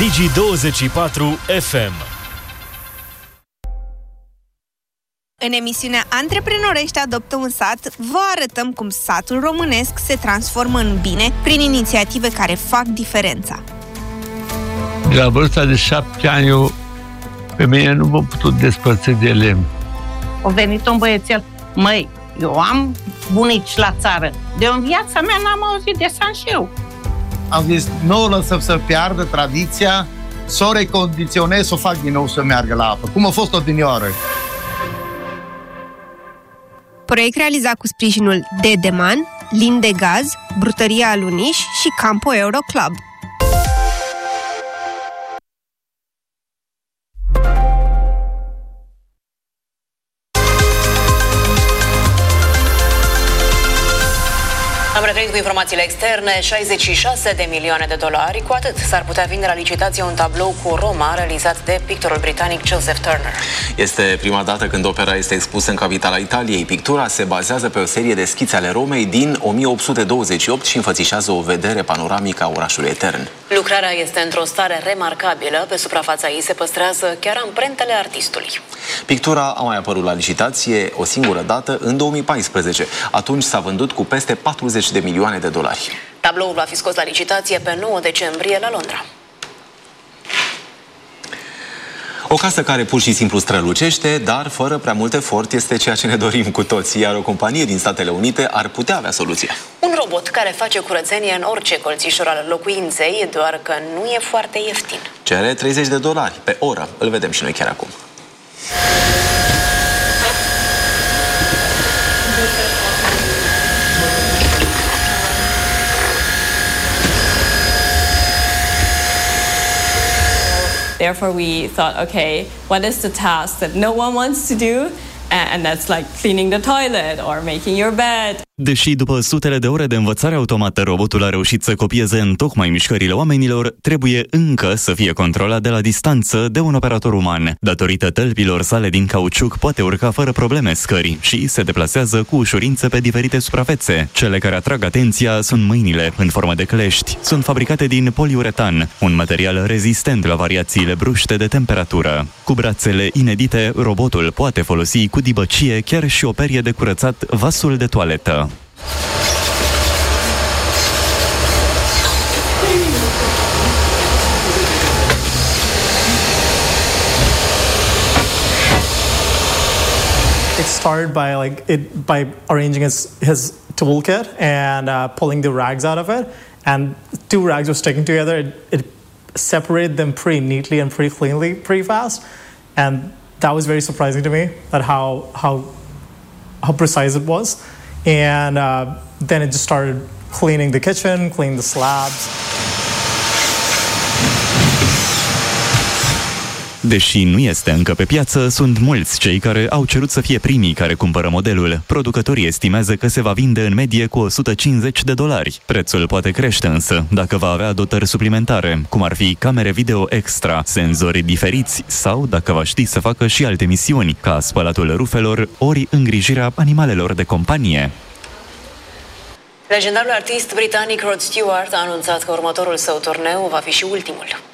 Digi24 FM. În emisiunea Antreprenorești adoptă un sat, vă arătăm cum satul românesc se transformă în bine prin inițiative care fac diferența. De la vârsta de 7 ani, eu, pe mine nu m-am putut despărți de lemn. A venit un băiețel, măi, eu am bunici la țară, de în viața mea n-am auzit de sanșeu. Am zis, nu o lăsăm să piardă tradiția, să o recondiționez, să o fac din nou să meargă la apă, cum a fost odinioară. Proiect realizat cu sprijinul Dedeman, Lin de Gaz, Brutăria Aluniș și Campo Euro Club. Am revenit cu informațiile externe. 66 de milioane de dolari, cu atât s-ar putea vinde la licitație un tablou cu Roma realizat de pictorul britanic Joseph Turner. Este prima dată când opera este expusă în capitala Italiei. Pictura se bazează pe o serie de schițe ale Romei din 1828 și înfățișează o vedere panoramică a orașului etern. Lucrarea este într-o stare remarcabilă. Pe suprafața ei se păstrează chiar amprentele artistului. Pictura a mai apărut la licitație o singură dată în 2014. Atunci s-a vândut cu peste 40 de milioane de dolari. Tabloul va fi scos la licitație pe 9 decembrie la Londra. O casă care pur și simplu strălucește, dar fără prea mult efort, este ceea ce ne dorim cu toții, iar o companie din Statele Unite ar putea avea soluția. Un robot care face curățenie în orice colțișor al locuinței, doar că nu e foarte ieftin. Cere 30 de dolari pe oră. Îl vedem și noi chiar acum. Therefore, we thought, okay, what is the task that no one wants to do? And that's like cleaning the toilet or making your bed. Deși după sutele de ore de învățare automată, robotul a reușit să copieze întocmai mișcările oamenilor, trebuie încă să fie controlat de la distanță de un operator uman. Datorită tălpilor sale din cauciuc, poate urca fără probleme scări și se deplasează cu ușurință pe diferite suprafețe. Cele care atrag atenția sunt mâinile, în formă de clești. Sunt fabricate din poliuretan, un material rezistent la variațiile bruște de temperatură. Cu brațele inedite, robotul poate folosi cu dibăcie chiar și o perie de curățat vasul de toaletă. It started by arranging his toolkit and pulling the rags out of it, and two rags were sticking together. It separated them pretty neatly and pretty cleanly, pretty fast, and that was very surprising to me at how precise it was. And then it just started cleaning the kitchen, cleaning the slabs. Deși nu este încă pe piață, sunt mulți cei care au cerut să fie primii care cumpără modelul. Producătorii estimează că se va vinde în medie cu $150. Prețul poate crește însă dacă va avea dotări suplimentare, cum ar fi camere video extra, senzori diferiți sau dacă va ști să facă și alte misiuni, ca spălatul rufelor ori îngrijirea animalelor de companie. Legendarul artist britanic Rod Stewart a anunțat că următorul său turneu va fi și ultimul.